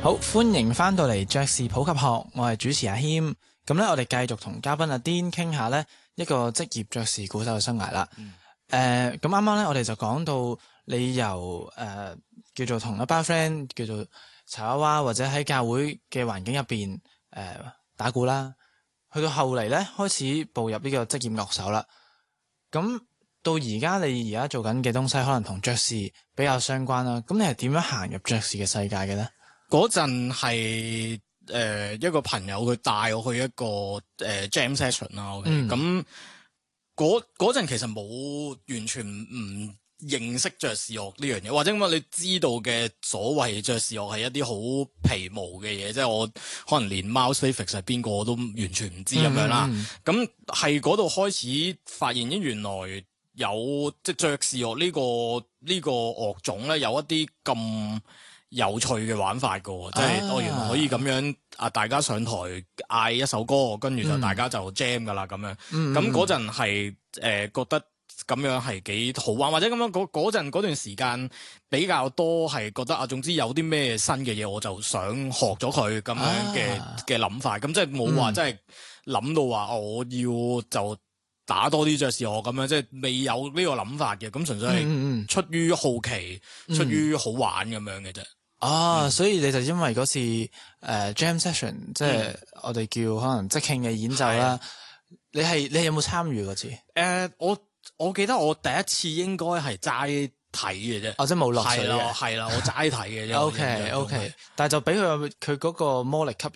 好，歡迎翻到嚟爵士普及學，我係主持阿謙。咁咧，我哋繼續同嘉賓阿 Dean 傾下咧一個職業爵士鼓手嘅生涯啦。咁啱啱咧，我哋就講到你由叫做同一班 friend 叫做柴娃娃，或者喺教會嘅環境入邊打鼓啦，去到後嚟咧開始步入呢個職業樂手啦。咁到而家你而家做緊嘅東西，可能同爵士比較相關啦。咁你係點樣行入爵士嘅世界嘅咧？ 嗰陣係一個朋友佢帶我去一個jam session 啦。咁嗰陣其實冇完全唔認識爵士樂呢樣嘢，或者咁啊，你知道嘅所謂爵士樂係一啲好皮毛嘅嘢，即係我可能連 Miles Davis 係邊個我都完全唔知咁樣啦。咁係嗰度開始發現原來有即係爵士樂呢個樂種咧，有一啲咁有趣嘅玩法噶，即係原來可以咁樣啊！大家上台嗌一首歌，跟住就大家就 jam 噶啦咁樣。咁嗰陣係覺得咁樣係幾好玩，或者咁樣嗰陣嗰段時間比較多係覺得啊，總之有啲咩新嘅嘢我就想學咗佢咁樣嘅諗法。咁即係冇話真係諗到話我要就打多啲爵士樂咁樣，即係未有呢個諗法嘅。咁純粹係出於好奇，出於好玩咁樣嘅啫。 所以你就因為嗰次jam session，即係我哋叫可能即興嘅演奏啦。你有冇參與嗰次？ 我記得我第一次應該係齋睇嘅啫。 即係冇落水嘅。 係啦，我齋睇嘅啫。 OK， 但係就俾佢嗰個魔力吸